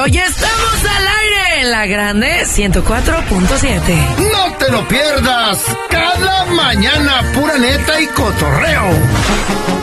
cotorreo. Ya estamos al aire en La Grande 104.7. No te lo pierdas. Cada mañana, pura neta y cotorreo.